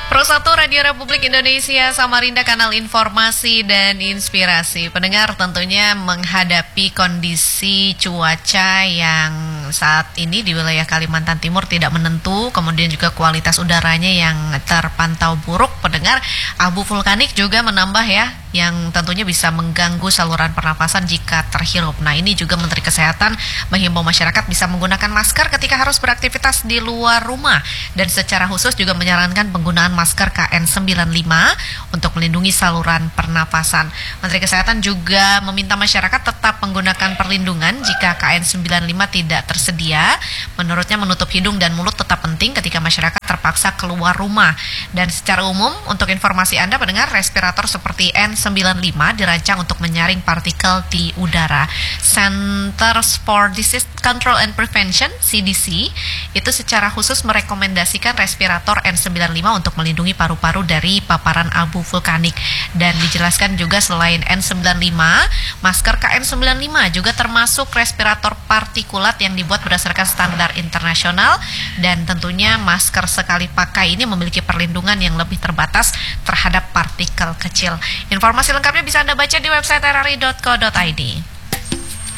Pro 1 Radio Republik Indonesia Samarinda, kanal informasi dan inspirasi. Pendengar, tentunya menghadapi kondisi cuaca yang saat ini di wilayah Kalimantan Timur tidak menentu, kemudian juga kualitas udaranya yang terpantau buruk. Pendengar, abu vulkanik juga menambah ya, yang tentunya bisa mengganggu saluran pernapasan jika terhirup. Nah, ini juga Menteri Kesehatan menghimbau masyarakat bisa menggunakan masker ketika harus beraktivitas di luar rumah, dan secara khusus juga menyarankan penggunaan masker KN95 untuk melindungi saluran pernapasan. Menteri Kesehatan juga meminta masyarakat tetap menggunakan perlindungan jika KN95 tidak tersedia. Menurutnya, menutup hidung dan mulut tetap penting ketika masyarakat terpaksa keluar rumah. Dan secara umum, untuk informasi Anda pendengar, respirator seperti N95 dirancang untuk menyaring partikel di udara. Centers for Disease Control and Prevention (CDC) itu secara khusus merekomendasikan respirator N95 untuk melindungi paru-paru dari paparan abu vulkanik. Dan dijelaskan juga selain N95, masker KN95 juga termasuk respirator partikulat yang dibuat berdasarkan standar internasional, dan tentunya masker sekali pakai ini memiliki perlindungan yang lebih terbatas terhadap partikel kecil. Informasi lengkapnya bisa Anda baca di website rri.co.id.